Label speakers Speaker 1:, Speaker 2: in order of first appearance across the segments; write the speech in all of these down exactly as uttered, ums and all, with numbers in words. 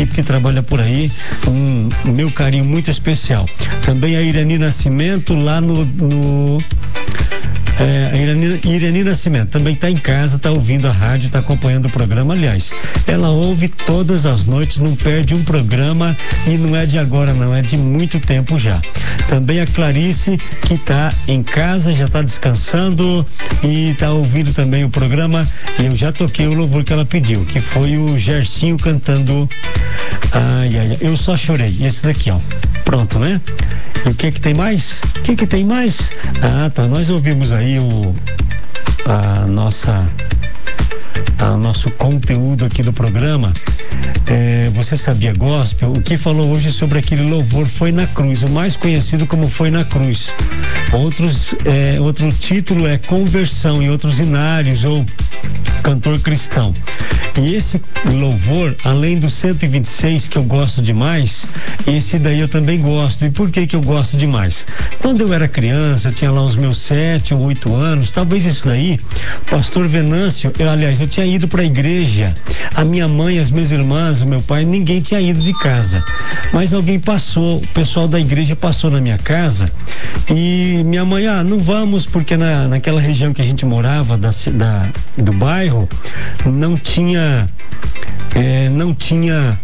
Speaker 1: equipe que trabalha por aí, um meu carinho muito especial. Também a Irani Nascimento lá no, no É, a Irani, Irani Nascimento também está em casa, está ouvindo a rádio, está acompanhando o programa. Aliás, ela ouve todas as noites, não perde um programa, e não é de agora não, é de muito tempo já. Também a Clarice, que está em casa, já está descansando e está ouvindo também o programa. E eu já toquei o louvor que ela pediu, que foi o Gercinho cantando ai, ai, ai, Eu Só Chorei. Esse daqui, ó. Pronto, né? E o que que tem mais? O que que tem mais? Ah, tá, nós ouvimos aí o a nossa a nosso conteúdo aqui do programa. É, você sabia gospel? O que falou hoje sobre aquele louvor Foi na Cruz, o mais conhecido como Foi na Cruz. Outros, é, outro título é Conversão em Outros Inários ou Cantor Cristão. E esse louvor, além do cento e vinte e seis, que eu gosto demais, esse daí eu também gosto. E por que que eu gosto demais? Quando eu era criança, eu tinha lá os meus sete ou oito anos, talvez isso daí, pastor Venâncio, eu, aliás, eu tinha ido para a igreja, a minha mãe, as minhas irmãs, o meu pai, ninguém tinha ido de casa, mas alguém passou, o pessoal da igreja passou na minha casa, e minha mãe, ah, não vamos, porque na, naquela região que a gente morava, da, da, do bairro, não tinha É, não tinha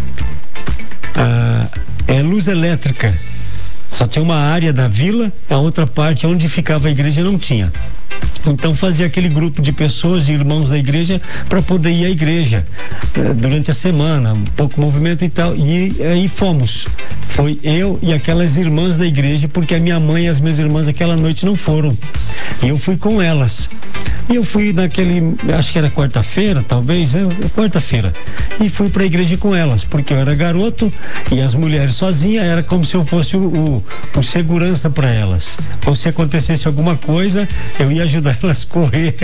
Speaker 1: a, é, luz elétrica, só tinha uma área da vila, a outra parte onde ficava a igreja não tinha. Então fazia aquele grupo de pessoas, de irmãos da igreja, para poder ir à igreja eh, durante a semana, um pouco movimento e tal, e aí fomos, foi eu e aquelas irmãs da igreja, porque a minha mãe e as minhas irmãs aquela noite não foram, e eu fui com elas, e eu fui naquele, acho que era quarta-feira, talvez, é, quarta-feira, e fui para a igreja com elas, porque eu era garoto, e as mulheres sozinhas, era como se eu fosse o, o, o segurança para elas, ou se acontecesse alguma coisa, eu ia ajudar elas a correr.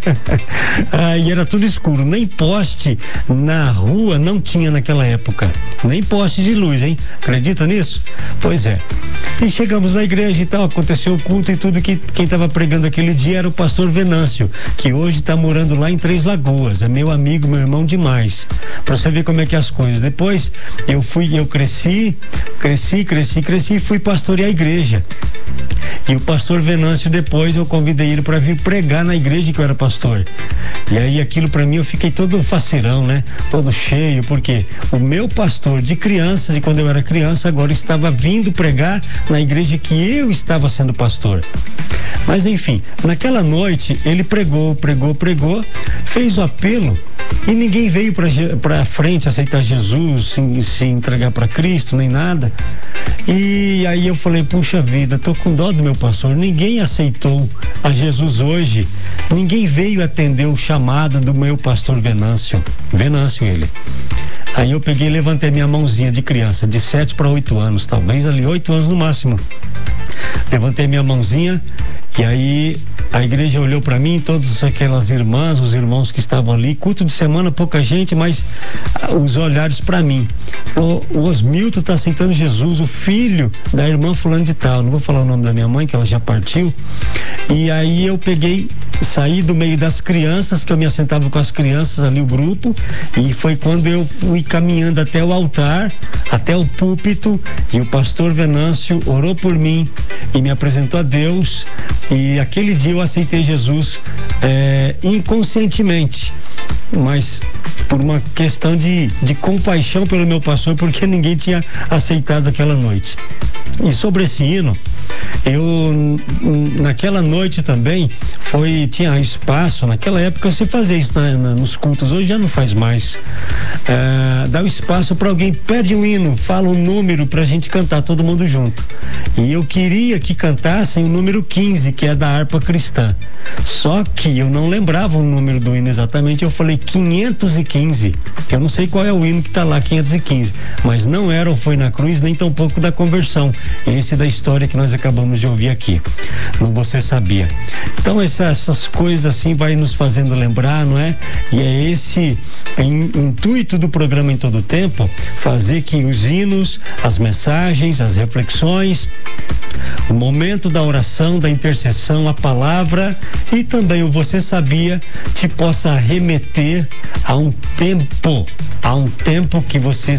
Speaker 1: Aí era tudo escuro, nem poste na rua não tinha naquela época, nem poste de luz, hein? Acredita nisso? Pois é. E chegamos na igreja e tal, aconteceu o culto e tudo, que quem estava pregando aquele dia era o pastor Venâncio, que hoje está morando lá em Três Lagoas, é meu amigo, meu irmão demais, para você ver como é que é as coisas. Depois eu fui, eu cresci, cresci, cresci, cresci e fui pastorear a igreja. E o pastor Venâncio, depois eu convidei ele para vir pregar na igreja que eu era pastor. E aí aquilo para mim, eu fiquei todo faceirão, né? Todo cheio, porque o meu pastor de criança, de quando eu era criança, agora estava vindo pregar na igreja que eu estava sendo pastor. Mas enfim, naquela noite ele pregou, pregou, pregou, fez o apelo e ninguém veio para frente aceitar Jesus, se, se entregar para Cristo, nem nada. E aí eu falei, puxa vida, tô com dó do meu pastor, ninguém aceitou a Jesus hoje, ninguém veio atender o chamado do meu pastor Venâncio, Venâncio ele. Aí eu peguei e levantei minha mãozinha de criança, de sete para oito anos, talvez ali oito anos no máximo. Levantei minha mãozinha e aí a igreja olhou para mim, todas aquelas irmãs, os irmãos que estavam ali, culto de semana, pouca gente, mas ah, os olhares para mim. O, o Osmilton tá aceitando Jesus, o filho da irmã fulano de tal, não vou falar o nome da minha mãe, que ela já partiu. E aí eu peguei, saí do meio das crianças, que eu me assentava com as crianças ali, o grupo, e foi quando eu fui caminhando até o altar, até o púlpito, e o pastor Venâncio orou por mim e me apresentou a Deus, e aquele dia eu aceitei Jesus é, inconscientemente, mas por uma questão de, de compaixão pelo meu pastor, porque ninguém tinha aceitado aquela noite. E sobre esse hino, eu naquela noite também foi, tinha espaço, naquela época você fazia isso na, na, nos cultos, hoje já não faz mais, é, dá o espaço para alguém, pede um hino, fala um número pra gente cantar todo mundo junto, e eu queria que cantassem o número quinze, que é da harpa cristã, só que eu não lembrava o número do hino exatamente, eu falei quinhentos e quinze, eu não sei qual é o hino que tá lá, quinhentos e quinze, mas não era o Foi na Cruz, nem tampouco da conversão, esse da história que nós acabamos de ouvir aqui, não você sabia. Então essa, essas coisas assim vai nos fazendo lembrar, não é? E é esse in, intuito do programa Em Todo Tempo, fazer que os hinos, as mensagens, as reflexões, o momento da oração, da intercessão, a palavra e também o Você Sabia te possa remeter a um tempo, a um tempo que você